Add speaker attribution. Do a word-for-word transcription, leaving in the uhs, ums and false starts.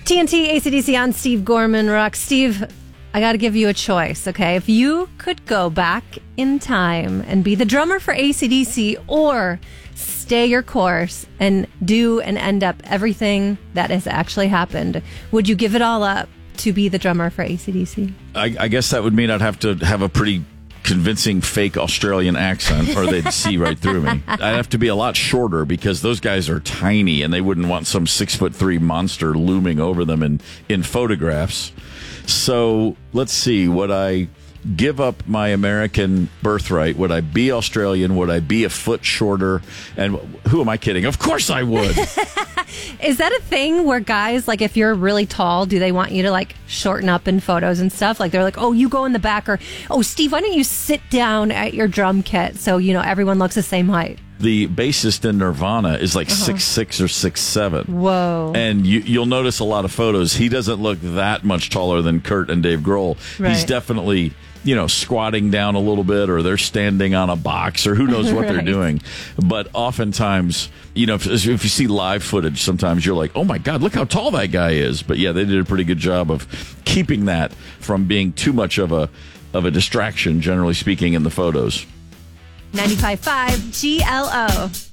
Speaker 1: T N T, A C D C on Steve Gorman Rock. Steve, I got to give you a choice, okay? If you could go back in time and be the drummer for A C D C or stay your course and do and end up everything that has actually happened, would you give it all up to be the drummer for A C D C?
Speaker 2: I, I guess that would mean I'd have to have a pretty convincing fake Australian accent or they'd see right through me. I'd have to be a lot shorter because those guys are tiny and they wouldn't want some six foot three monster looming over them in, in photographs. So let's see, would I give up my American birthright? Would I be Australian? Would I be a foot shorter? And who am I kidding? Of course I would.
Speaker 1: Is that a thing where guys, like if you're really tall, do they want you to like shorten up in photos and stuff? Like they're like, oh, you go in the back, or, oh, Steve, why don't you sit down at your drum kit so, you know, everyone looks the same height?
Speaker 2: The bassist in Nirvana is like uh-huh. six six or six seven.
Speaker 1: Whoa.
Speaker 2: And you, you'll notice a lot of photos. He doesn't look that much taller than Kurt and Dave Grohl. Right. He's definitely, you know, squatting down a little bit, or they're standing on a box, or who knows what right. they're doing. But oftentimes, you know, if, if you see live footage, sometimes you're like, oh my God, look how tall that guy is. But yeah, they did a pretty good job of keeping that from being too much of a of a distraction, generally speaking, in the photos.
Speaker 1: ninety-five point five G L O.